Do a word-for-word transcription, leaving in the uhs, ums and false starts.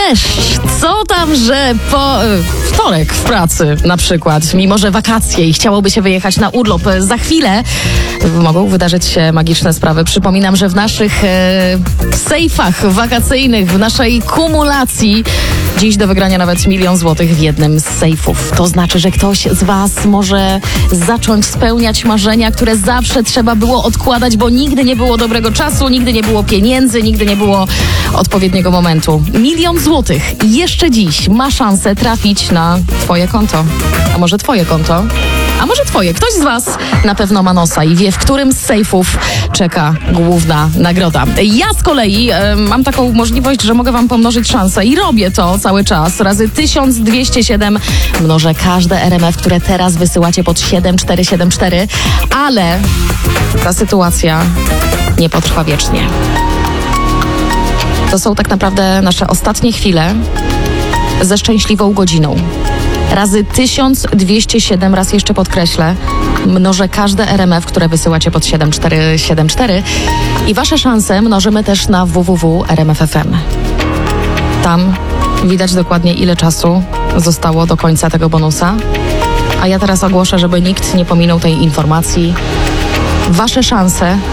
deszcz. Co tam, że po wtorek w pracy na przykład, mimo że wakacje i chciałoby się wyjechać na urlop, za chwilę mogą wydarzyć się magiczne sprawy. Przypominam, że w naszych e, sejfach wakacyjnych, w naszej kumulacji dziś do wygrania nawet milion złotych w jednym z sejfów. To znaczy, że ktoś z was może zacząć spełniać marzenia, które zawsze trzeba było odkładać, bo nigdy nie było dobrego czasu, nigdy nie było pieniędzy, nigdy nie było odpowiedniego momentu. Milion złotych jeszcze dziś ma szansę trafić na twoje konto. A może twoje konto? A może twoje? Ktoś z was na pewno ma nosa i wie, w którym z sejfów czeka główna nagroda. Ja z kolei e, mam taką możliwość, że mogę wam pomnożyć szansę i robię to cały czas. Razy tysiąc dwieście siedem mnożę każde R M F, które teraz wysyłacie pod siedem cztery siedem cztery, ale ta sytuacja nie potrwa wiecznie. To są tak naprawdę nasze ostatnie chwile ze szczęśliwą godziną. Razy tysiąc dwieście siedem, raz jeszcze podkreślę, mnożę każde R M F, które wysyłacie pod siedem cztery siedem cztery i wasze szanse mnożymy też na w w w kropka r m f kropka f m. Tam widać dokładnie, ile czasu zostało do końca tego bonusa. A ja teraz ogłoszę, żeby nikt nie pominął tej informacji. Wasze szanse